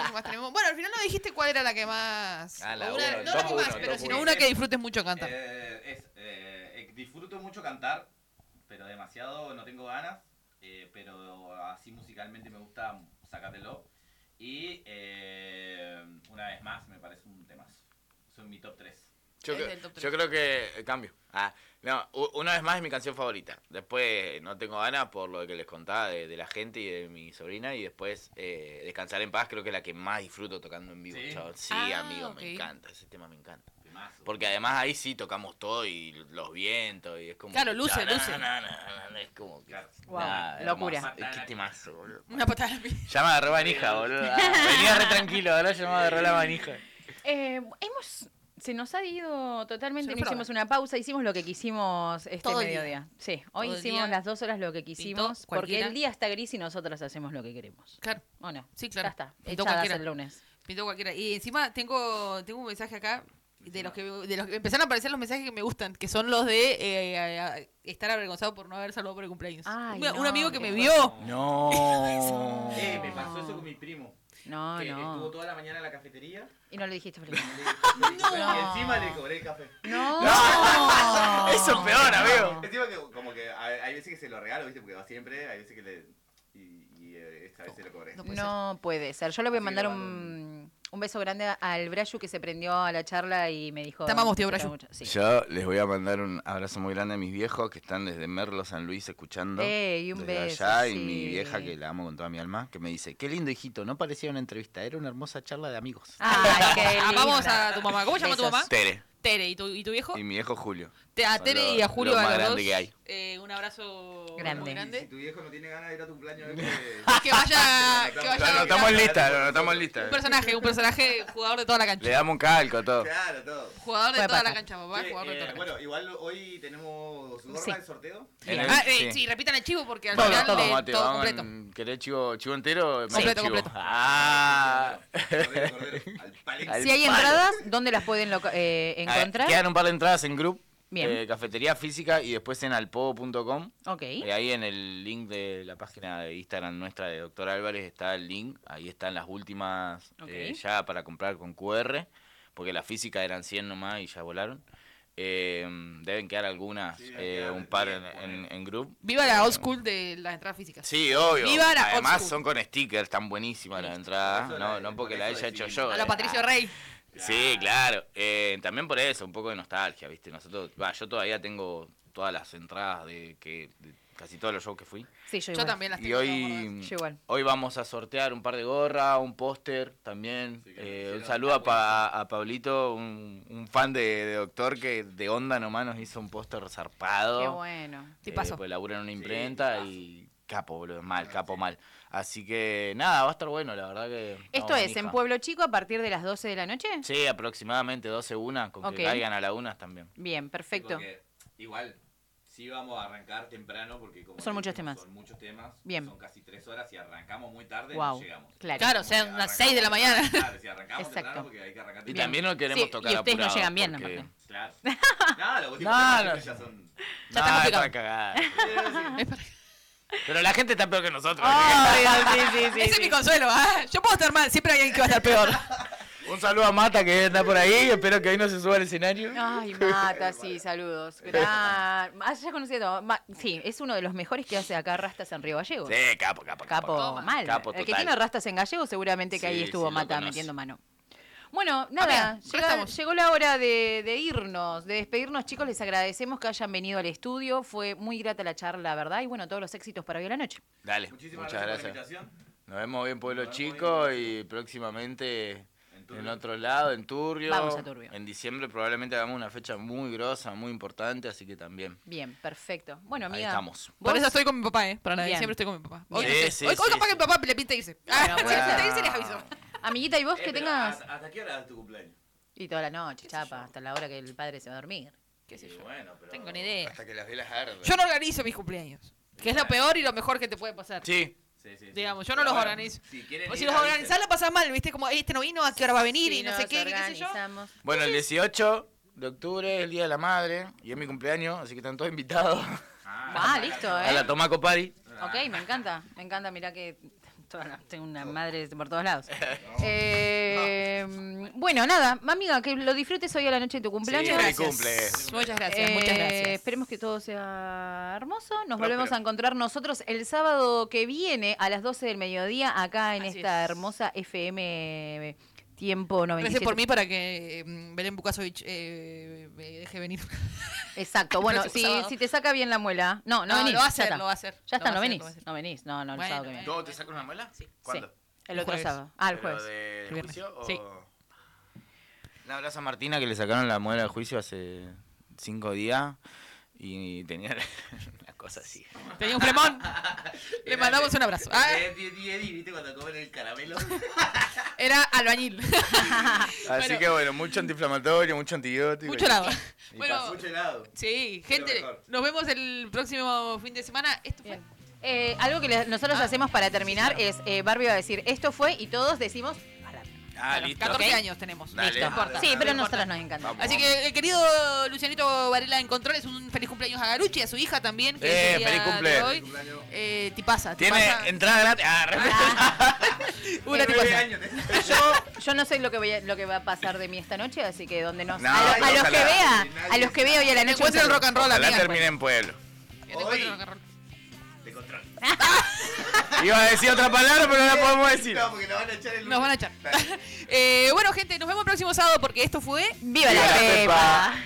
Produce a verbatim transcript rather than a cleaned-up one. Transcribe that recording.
que más tenemos. Bueno, al final no dijiste cuál era la que más... Ah, la una, uno, no la que top más, uno, pero top sino uno. una que disfrutes mucho cantar. Eh, es, eh, disfruto mucho cantar, pero demasiado no tengo ganas. Eh, pero así musicalmente me gusta Sácatelo. Y eh, una vez más me parece un temazo. Son mi top tres. Yo, Es creo- del top tres. yo creo que eh, cambio. Ah, no, u- una vez más es mi canción favorita. Después no tengo ganas por lo que les contaba de, de la gente y de mi sobrina. Y después eh, Descansar en Paz creo que es la que más disfruto tocando en vivo. ¿Sí? Chabón. Sí, Ah, amigo, ok. me encanta. Ese tema me encanta. Temazo. Porque además ahí sí tocamos todo y los vientos y es como... Claro, luce, na, luce. na, na, na, na, es como que... Claro. Wow, Nah, locura. hermoso. Es que temazo, boludo. Una patada en la piel. Ya me agarró manija, boludo. Ah, venía re tranquilo, ahora ya me agarró la manija. Eh, hemos, se nos ha ido totalmente, Se no nos fue hicimos la una pausa, hicimos lo que quisimos este Todo el mediodía. Sí, hoy Todo el hicimos día. las dos horas lo que quisimos, porque cualquiera. el día está gris y nosotras hacemos lo que queremos. Claro, ¿O no? sí, claro. Ya está, Pintó echadas cualquiera. el lunes. Pintó cualquiera. Y encima tengo, tengo un mensaje acá de los que de los que empezaron a aparecer los mensajes que me gustan, que son los de eh, a- a- estar avergonzado por no haber saludado por el cumpleaños. Ay, un, no, un amigo que qué me fuerte. vio. No. Eh, me pasó eso con mi primo. No, que estuvo no. toda la mañana en la cafetería. Y no le dijiste feliz. Y encima le cobré el café. No. No. Eso es peor, amigo. Encima que como que hay hay veces que se lo regalo, ¿viste? Porque va siempre, hay veces que le... Y, y eh, esta vez se lo cobré. No puede No puede ser. Yo le voy a Así mandar que le un, un beso grande al Brayu que se prendió a la charla y me dijo... Te amamos, tío "Te quiero Brayu". mucho". Sí. Yo les voy a mandar un abrazo muy grande a mis viejos que están desde Merlo, San Luis, escuchando. Ey, un desde beso, allá, y sí. mi vieja, que la amo con toda mi alma, que me dice, qué lindo, hijito, no parecía una entrevista, era una hermosa charla de amigos. Ay, qué Amamos linda. a tu mamá. ¿Cómo se llama tu Besos. mamá? Tere Tere. ¿Y tu, y tu viejo? y mi viejo Julio. Te- a Son Tere lo- y a Julio, lo a más los grande dos. que hay. Eh, un abrazo Grande. muy Si grande. tu viejo no tiene ganas de ir a tu cumpleaños, es que... Que vaya, que Lo vaya. anotamos en lista, lo anotamos en lista. Un personaje, un personaje jugador de toda la Le cancha. damos un calco, todo. Claro, todo. Jugador de Puede toda la pasar. cancha, papá. Che, Jugador de eh, toda la cancha. bueno, igual hoy tenemos gorra Sí. de sorteo. En el- Ah, eh, sí. sí, repitan el chivo porque al Bueno, final todo, de Mate, todo vamos completo. en- ¿Querés chivo, chivo entero? Completo, Chivo. completo. Ah. Cordero, cordero, al palito. Al Si hay palo. entradas, ¿dónde las pueden loca- eh, Ah, encontrar? Quedan un par de entradas en Group, Bien. eh, cafetería física y después en alpogo punto com. Ok. Eh, ahí en el link de la página de Instagram nuestra de Doctor Álvarez está el link. Ahí están las últimas Ok. eh, ya para comprar con Q R, porque la física eran cien nomás y ya volaron. Eh, deben quedar algunas, Sí, eh, quedan un par diez, en, ponele. en, en Group. Viva la old school de las entradas físicas. Sí, obvio. Viva la old Además school. son con stickers, están buenísimas las entradas. Por eso No, la- no porque por la eso haya hecho decidimos. yo. A la eh. Patricio Rey. Sí, claro. Eh, también por eso, un poco de nostalgia, ¿viste? Nosotros, va, yo todavía tengo todas las entradas de que de casi todos los shows que fui. Sí, yo Yo igual. también las Y tengo. hoy, Yo igual. hoy vamos a sortear un par de gorras, un póster también. Sí, que Eh, hicieron un saludo a, una Pa- a Pablito, un, un fan de, de Doctor que de onda nomás nos hizo un póster zarpado. Qué bueno. Eh, Tipazo. pues labura en una Sí, imprenta tipazo. y capo, boludo, mal, capo mal. Así que nada, va a estar bueno, la verdad que... ¿Esto vamos, es en manija. Pueblo Chico a partir de las doce de la noche? Sí, aproximadamente doce una, con Ok. que caigan a la una también. Bien, perfecto. Porque igual, sí vamos a arrancar temprano porque como Son muchos dijimos, temas. Son muchos temas. Bien. Son casi tres horas. Si arrancamos muy tarde, Guau, no llegamos. claro. Claro, o sea, Como que unas seis de la arrancamos mañana. temprano, Claro, si arrancamos Exacto. temprano porque hay que arrancar Y temprano. también no queremos Sí, tocar y ustedes no apurados, llegan bien, porque- aparte. Claro. No, los últimos No, temas no. siempre ya son... Ya está Nah, es complicado. para cagar. Es para- Pero la gente está peor que nosotros. Ay, sí, sí, sí, Ese es sí. mi consuelo, ¿ah? Yo puedo estar mal, siempre hay alguien que va a estar peor. Un saludo a Mata que está por ahí. Espero que hoy no se suba al escenario. Ay, Mata, sí, saludos. Gran... Más ya conocido. Ma- Sí, es uno de los mejores que hace acá rastas en Río Gallegos. Sí, capo, capo, capo. Capo, Toma. mal. Capo El que total. tiene rastas en Gallego seguramente que ahí Sí, estuvo sí, lo Mata conoce. metiendo mano. Bueno, nada, bien, llega- estamos. llegó la hora de, de irnos, de despedirnos, chicos. Les agradecemos que hayan venido al estudio. Fue muy grata la charla, la verdad. Y bueno, todos los éxitos para hoy a la noche. Dale, Muchísimas muchas gracias, gracias. por la invitación. Nos vemos bien, Pueblo Nos vemos Chico, bien. y próximamente En Turbio. en otro lado, en Turbio. Vamos a Turbio. En diciembre probablemente hagamos una fecha muy grosa, muy importante, así que también. Bien, perfecto. Bueno, Ahí amiga. estamos. ¿vos? Por eso estoy con mi papá, ¿eh? Para nadie, Bien. siempre estoy con mi papá. Hoy, Sí, no sé. sí, hoy, hoy sí, capaz sí. que mi papá le pinta irse. Ah, Bueno, si puede le pinta ser. irse, les aviso. Amiguita, ¿y vos Eh, que pero tengas? ¿hasta, ¿Hasta qué hora es tu cumpleaños? Y toda la noche, chapa, hasta la hora que el padre se va a dormir. ¿Qué sé Sí, yo? bueno, pero... Tengo ni idea. Hasta que las velas ardan. Yo no organizo mis cumpleaños. Que es lo peor y lo mejor que te puede pasar. Sí, Sí, sí, sí. Digamos, yo no Pero los bueno, organizo. Si quieren O si ir, los avisen. organizás la pasás mal, ¿viste? Como este no vino, a qué hora va a venir Sí, y no nos sé qué, qué sé yo. organizamos. bueno, el dieciocho de octubre es el Día de la Madre y es mi cumpleaños, así que están todos invitados Ah, listo, a la ¿eh? Tomaco Party. Ok, me encanta, me encanta, mirá que Toda- Tengo una madre por todos lados. Eh, bueno, nada, amiga, que lo disfrutes hoy a la noche de tu cumpleaños. Sí, Gracias. cumple. Muchas gracias, Eh, muchas gracias. Esperemos que todo sea hermoso. Nos Próspero. volvemos a encontrar nosotros el sábado que viene a las doce del mediodía acá en Así esta es. hermosa F M Tiempo noventa y Gracias siete. por mí para que mm, Belén Bukasovich eh, me deje venir. Exacto. Bueno, Próximo si, sábado. si te saca bien la muela. No, no, No, venís. lo va a ya hacer, está. lo va a hacer. Ya Lo está, va no a hacer, venís. lo va a hacer. No venís. No, no, el Bueno, sábado que viene. ¿Cómo te sacas una muela? Sí. ¿Cuándo? El otro jueves. sábado. Ah, el ¿Pero jueves. de El viernes. juicio o...? Sí. Le hablas a Martina que le sacaron la muela del juicio hace cinco días y tenía una cosa así. Tenía un flemón. Le mandamos un abrazo. Ah, ¿Viste cuando comen el caramelo? era albañil. Así Bueno. que bueno, mucho antiinflamatorio, mucho antibiótico. Mucho y- lado. y Bueno, pasa. Mucho helado. sí, Lo gente, mejor. nos vemos el próximo fin de semana. Esto fue. Bien. Eh, algo que le- nosotros Ah, hacemos para terminar sí, es, eh, Barbie va a decir, esto fue, y todos decimos, a la- Ah, Claro, listo. catorce Ok. años tenemos. Dale. Listo, importa. Sí, No pero a importa. nosotros nos encanta. Vamos. Así que el querido Lucianito Varela en Controles, un feliz cumpleaños a Garuchi y a su hija también. Que Eh, es el día feliz cumple. de hoy. Cumpleaños. Eh, tipaza, Tiene tipaza. entrada gratis. Ah, re- Una Eh, tipaza. Nueve años. Yo, yo no sé lo que voy a- lo que va a pasar de mí esta noche, así que donde nos No, a, lo- a los ojalá. que vea, a los que veo hoy a la Que noche. encuentre el rock and roll, Ojalá amiga. termine en pueblo. Que te encuentre el rock and roll. De control. Iba a decir otra palabra, pero no la podemos decir. No, porque nos van a echar el Nos van a echar. Eh, bueno, gente, nos vemos el próximo sábado porque esto fue ¡Viva la Viva la pepa! pepa.